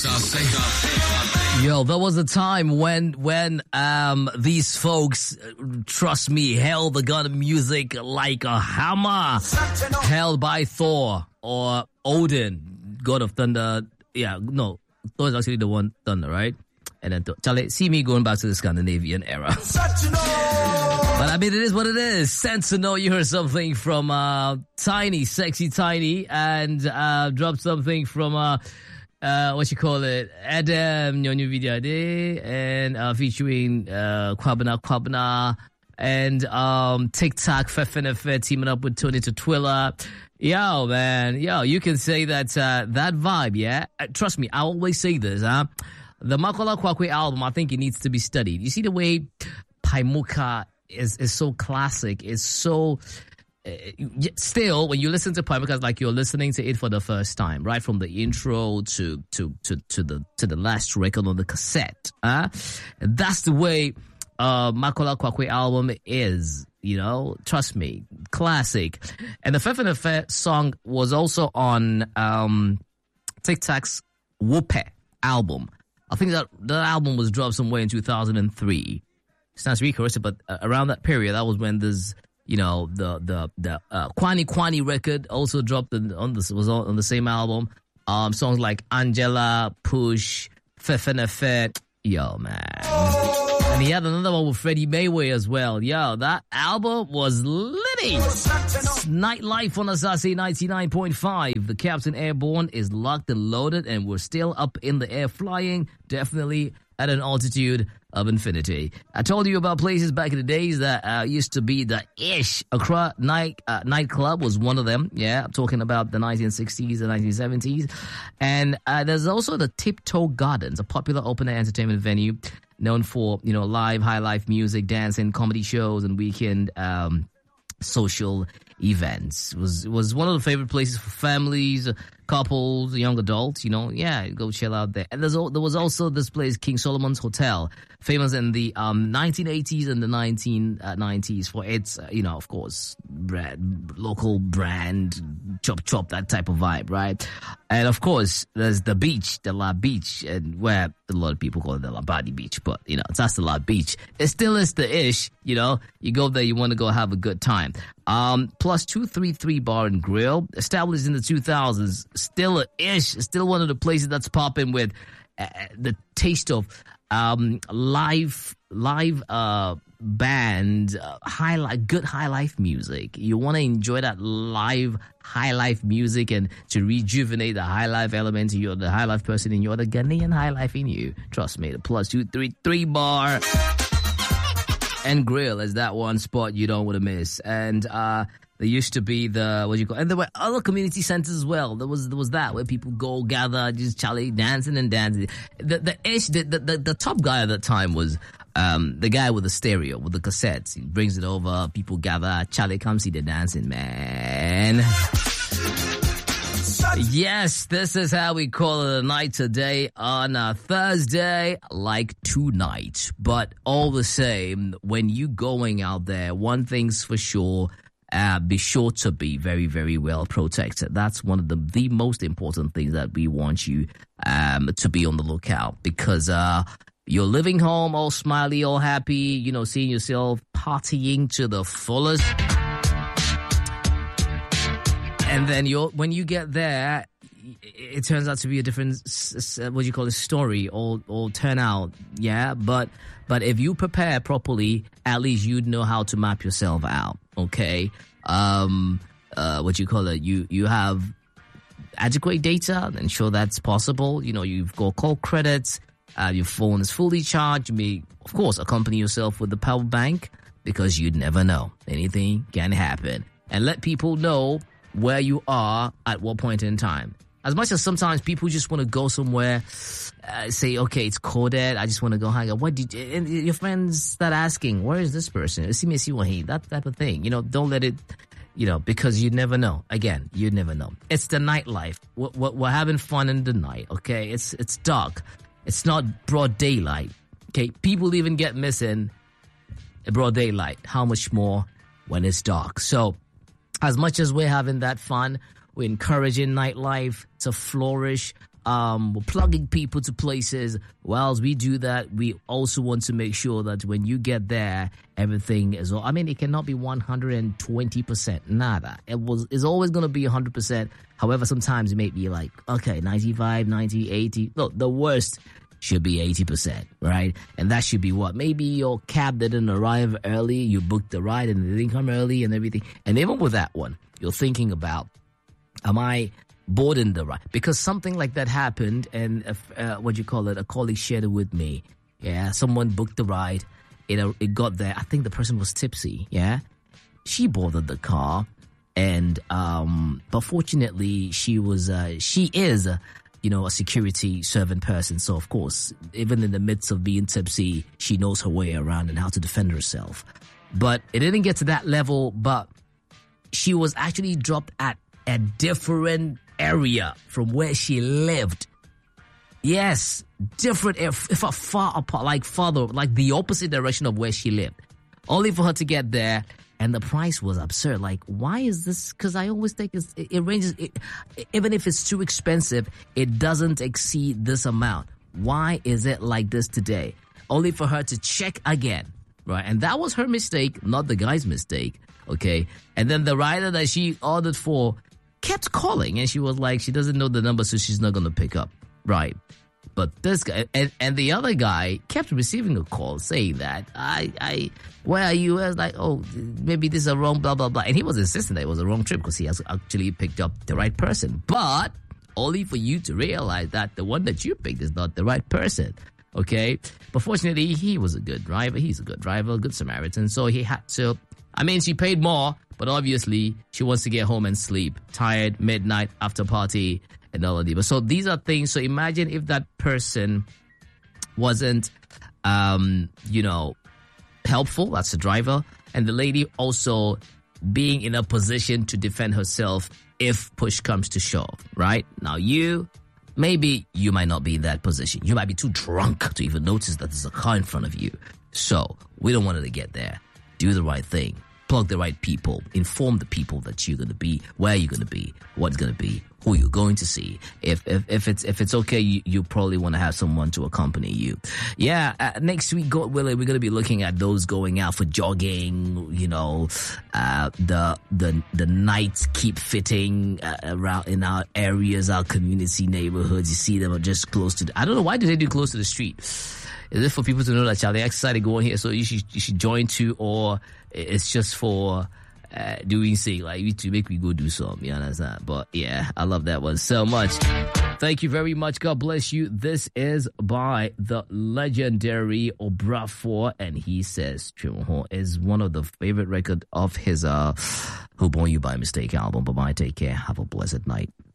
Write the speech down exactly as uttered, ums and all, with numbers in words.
Yo, there was a time when when um these folks, trust me, held the gun of music like a hammer, held by Thor or Odin, god of thunder. Yeah, no, Thor is actually the one thunder, right? And then Charlie, see me going back to the Scandinavian era. But I mean, it is what it is. Sentinel, you heard something from uh, Tiny, Sexy Tiny, and uh, dropped something from, uh, uh, what you call it, Adam Nyonyo Video Day, and uh, featuring uh, Kwabena Kwabena, and um, TikTok, Fefenefe, teaming up with Tony Tutwila. Yo, man, yo, you can say that uh, that vibe, yeah? Uh, trust me, I always say this, huh? The Makola Kwakwe album, I think it needs to be studied. You see the way Paimuka is is so classic, is so uh, still when you listen to Paimuka, it's like you're listening to it for the first time, right from the intro to to to to the to the last record on the cassette. Huh? And that's the way uh Makola Kwakwe album is, you know, trust me, classic. And the Fefenefe song was also on um TikTok's Wope album. I think that that album was dropped somewhere in two thousand three. Sounds really correct, but uh, around that period, that was when there's, you know, the the the uh, Kwani Kwani record also dropped in, on this was on, on the same album. Um, songs like Angela, Push, Fefenefe, yo man, and he had another one with Freddie Mayweather as well. Yo, that album was litty. Nightlife on Asase ninety-nine point five. The Captain Airborne is locked and loaded, and we're still up in the air flying. Definitely at an altitude of infinity. I told you about places back in the days that uh, used to be the Ish. Accra night uh, nightclub was one of them. Yeah, I'm talking about the nineteen sixties and nineteen seventies. And uh, there's also the Tiptoe Gardens, a popular open-air entertainment venue known for, you know, live, high life music, dancing, comedy shows, and weekend um, social events. It was it was one of the favorite places for families, couples, young adults, you know. Yeah, go chill out there. And there's there was also this place, King Solomon's Hotel, famous in the um nineteen eighties and the nineteen nineties for its uh, you know, of course, brand, local brand, chop chop, that type of vibe, right? And of course, there's the beach, the La Beach, and where a lot of people call it the Labadi Beach, but you know, that's the La Beach. It still is the ish, you know. You go there, you want to go have a good time. Um, plus two three three Bar and Grill, established in the two thousands, still a ish, still one of the places that's popping with uh, the taste of um live live uh band uh, high life, good high life music. You want to enjoy that live high life music and to rejuvenate the high life element. You're the high life person and you're the Ghanaian high life in you. Trust me, the plus two three three Bar and Grill is that one spot you don't want to miss. And uh there used to be the, what do you call it? And there were other community centers as well. There was there was that where people go gather, just Charlie dancing and dancing. The the ish the, the the the top guy at that time was um the guy with the stereo, with the cassettes. He brings it over, people gather, Charlie, come see the dancing, man. Yes, this is how we call it a night today on a Thursday, like tonight. But all the same, when you going out there, one thing's for sure, Uh, be sure to be very, very well protected. That's one of the, the most important things that we want you um, to be on the lookout, because uh, you're living home all smiley, all happy, you know, seeing yourself partying to the fullest. And then you're, when you get there, it turns out to be a different, what do you call it, story or, or turn out, yeah? But, but if you prepare properly, at least you'd know how to map yourself out, okay? Um, uh, what do you call it? You, you have adequate data, ensure that's possible. You know, you've got call credits, uh, your phone is fully charged. You may, of course, accompany yourself with the power bank, because you'd never know. Anything can happen. And let people know where you are at what point in time. As much as sometimes people just want to go somewhere, uh, say, okay, it's coded, I just want to go hang out. What did you, and your friends start asking, where is this person? See me, see what he, that type of thing. You know, don't let it, you know, because you never know. Again, you never know. It's the nightlife. We're, we're, we're having fun in the night, okay? It's, it's dark. It's not broad daylight, okay? People even get missing in broad daylight. How much more when it's dark? So, as much as we're having that fun, we're encouraging nightlife to flourish. um, plugging people to places. Whilst we do that, we also want to make sure that when you get there, everything is all. I mean, it cannot be one hundred twenty percent. Nada. It was. It's always going to be one hundred percent. However, sometimes it may be like, okay, ninety-five, ninety, eighty. No, the worst should be eighty percent, right? And that should be what? Maybe your cab didn't arrive early, you booked the ride and they didn't come early and everything. And even with that one, you're thinking about, am I boarding the ride? Because something like that happened, and uh, what do you call it? A colleague shared it with me. Yeah, someone booked the ride. It, uh, it got there. I think the person was tipsy, yeah? She boarded the car, and um, but fortunately, she was, uh, she is, uh, you know, a security servant person. So, of course, even in the midst of being tipsy, she knows her way around and how to defend herself. But it didn't get to that level, but she was actually dropped at a different area from where she lived. Yes, different, if, if a far apart, like farther, like the opposite direction of where she lived. Only for her to get there. And the price was absurd. Like, why is this? Because I always think it's, it, it ranges, it, even if it's too expensive, it doesn't exceed this amount. Why is it like this today? Only for her to check again, right? And that was her mistake, not the guy's mistake, okay? And then the rider that she ordered for kept calling, and she was like, she doesn't know the number, so she's not going to pick up, right? But this guy, and, and the other guy kept receiving a call saying that, I, I, where are you? I was like, oh, maybe this is a wrong, blah, blah, blah. And he was insisting that it was a wrong trip because he has actually picked up the right person. But only for you to realize that the one that you picked is not the right person, okay? But fortunately, he was a good driver. He's a good driver, a good Samaritan. So he had to, I mean, she paid more, but obviously she wants to get home and sleep. Tired, midnight, after party, and all of that. So these are things. So imagine if that person wasn't, um, you know, helpful. That's the driver. And the lady also being in a position to defend herself if push comes to shove, right? Now you, maybe you might not be in that position. You might be too drunk to even notice that there's a car in front of you. So we don't want her to get there. Do the right thing. Plug the right people. Inform the people that you're going to be, where you're going to be, what's going to be, who you're going to see. If if, if it's if it's okay, you, you probably want to have someone to accompany you. Yeah, uh, next week, God willing, we're going to be looking at those going out for jogging. You know, uh, the the the nights keep fitting uh, around in our areas, our community neighborhoods. You see them are just close to. The, I don't know why do they do close to the street. Is it for people to know that child they exercise to go in here, so you should you should join too, or it's just for uh, doing things like you to make me go do something? You understand? But yeah, I love that one so much. Thank you very much. God bless you. This is by the legendary Obrafour, and he says Chimho is one of the favorite record of his uh Who Born You by Mistake album. Bye bye. Take care. Have a blessed night.